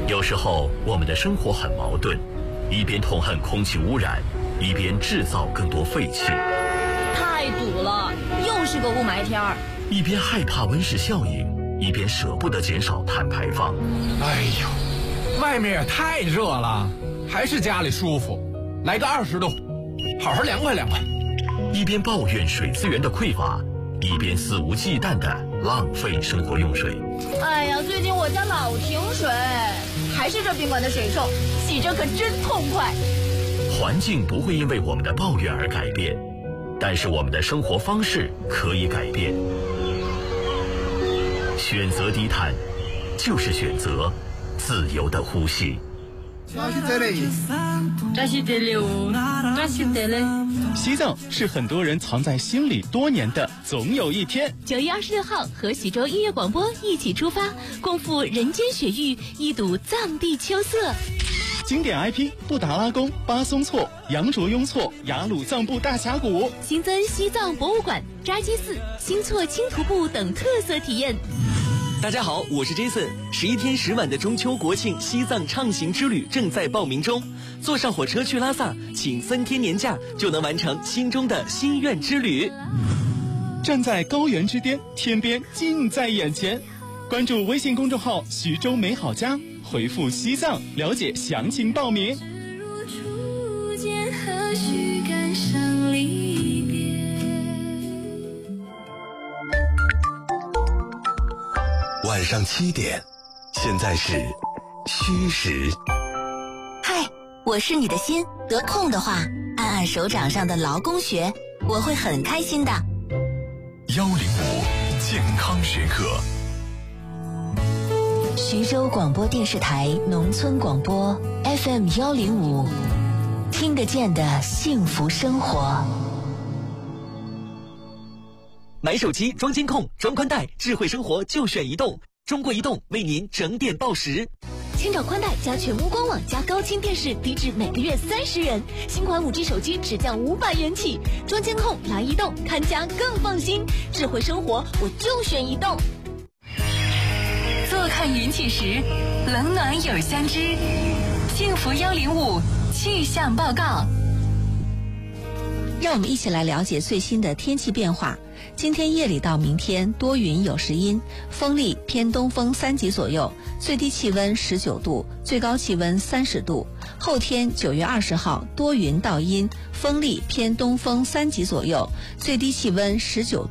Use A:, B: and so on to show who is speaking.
A: 有时候我们的生活很矛盾，一边痛恨空气污染，一边制造更多废气。
B: 太堵了，又是个雾霾天儿。
A: 一边害怕温室效应，一边舍不得减少碳排放。
C: 哎呦，外面也太热了，还是家里舒服。来个20度，好好凉快凉快。
A: 一边抱怨水资源的匮乏，一边肆无忌惮地浪费生活用水。
B: 哎呀，最近我家老停水，还是这宾馆的水臭，洗着可真痛快。
A: 环境不会因为我们的抱怨而改变，但是我们的生活方式可以改变。选择低碳，就是选择自由的呼吸。
D: 西藏是很多人藏在心里多年的总有一天。
E: 9月26号和徐州音乐广播一起出发，共赴人间雪域，一睹藏地秋色。
D: 经典 IP 布达拉宫、巴松措、羊卓雍措、雅鲁藏布大峡谷，
E: 新增西藏博物馆、扎基寺、新措轻徒步等特色体验。
F: 大家好，我是 Jason。11天10晚的中秋国庆西藏畅行之旅正在报名中，坐上火车去拉萨，请3天年假就能完成心中的心愿之旅。
D: 站在高原之巅，天边近在眼前。关注微信公众号徐州美好家，回复西藏了解详情报名。
G: 晚上7点，现在是虚时。
H: 嗨，我是你的心，得空的话按按手掌上的劳宫穴，我会很开心的。
G: 105健康时刻。
H: 徐州广播电视台农村广播 FM 105，听得见的幸福生活。
F: 买手机装监控、装宽带，智慧生活就选移动。中国移动为您整点报时。
E: 千兆宽带加全屋官网加高清电视，低至每个月30元。新款5G 手机只降500元起。装监控来移动，看家更放心。智慧生活我就选移动。
I: 坐看云起时，冷暖有相知。幸福105气象报告。
H: 让我们一起来了解最新的天气变化。今天夜里到明天多云有时阴，风力偏东风3级左右，最低气温19度，最高气温30度。后天9月20号多云到阴，风力偏东风3级左右，最低气温19度。